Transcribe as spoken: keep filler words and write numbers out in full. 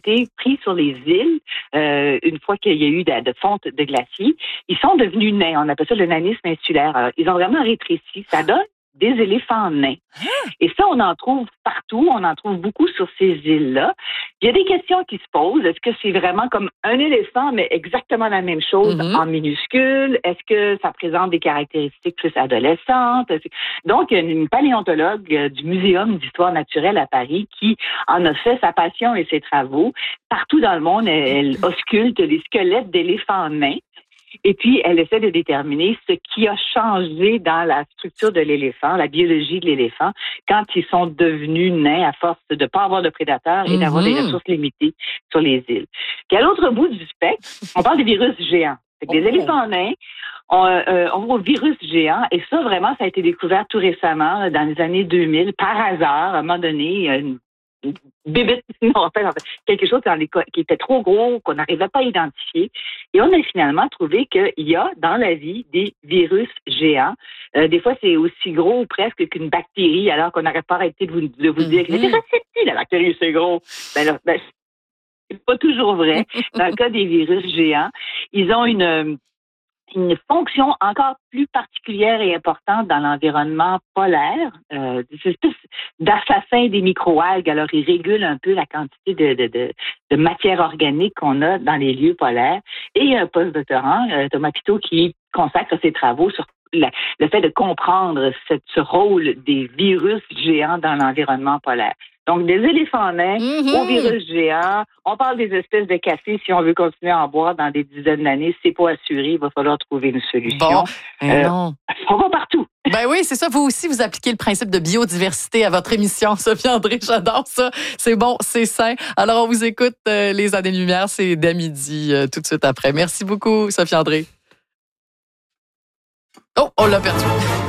été pris sur les îles, euh, une fois qu'il y a eu de, de fonte de glaciers, ils sont devenus nains. On appelle ça le nanisme insulaire. Alors, ils ont vraiment rétréci. Ça donne des éléphants nains. Et ça, on en trouve partout. On en trouve beaucoup sur ces îles-là. Il y a des questions qui se posent. Est-ce que c'est vraiment comme un éléphant, mais exactement la même chose mm-hmm. en minuscule? Est-ce que ça présente des caractéristiques plus adolescentes? Donc, il y a une paléontologue du Muséum d'histoire naturelle à Paris qui en a fait sa passion et ses travaux. Partout dans le monde, elle, elle ausculte les squelettes d'éléphants nains. Et puis, elle essaie de déterminer ce qui a changé dans la structure de l'éléphant, la biologie de l'éléphant, quand ils sont devenus nains à force de ne pas avoir de prédateurs et d'avoir mm-hmm. des ressources limitées sur les îles. Puis à l'autre bout du spectre, on parle des virus géants. Fait que les oh. éléphants nains, on, euh, on voit virus géants, et ça, vraiment, ça a été découvert tout récemment, dans les années deux mille, par hasard, à un moment donné, une bébête, non, en fait, en fait, quelque chose dans les, qui était trop gros, qu'on n'arrivait pas à identifier. Et on a finalement trouvé qu'il y a dans la vie des virus géants. Euh, des fois, c'est aussi gros ou presque qu'une bactérie, alors qu'on n'aurait pas arrêté de vous, de vous dire mm-hmm. que c'est petit, la bactérie, c'est gros. Ben là, ben, c'est pas toujours vrai. Dans le cas des virus géants, ils ont une... une fonction encore plus particulière et importante dans l'environnement polaire, euh, cette espèce d'assassin des microalgues. Alors, ils régulent un peu la quantité de, de, de, de matière organique qu'on a dans les lieux polaires. Et il y a un postdoctorant, euh, Thomas Pitot, qui consacre ses travaux sur la, le fait de comprendre cette, ce rôle des virus géants dans l'environnement polaire. Donc, des éléphants nains mm-hmm. aux virus géants. On parle des espèces de café. Si on veut continuer à en boire dans des dizaines d'années, c'est pas assuré. Il va falloir trouver une solution. Bon, euh, non. On va partout. Ben oui, c'est ça. Vous aussi, vous appliquez le principe de biodiversité à votre émission, Sophie André. J'adore ça. C'est bon, c'est sain. Alors, on vous écoute euh, les années-lumière. C'est dès midi, euh, tout de suite après. Merci beaucoup, Sophie André. Oh, on l'a perdu.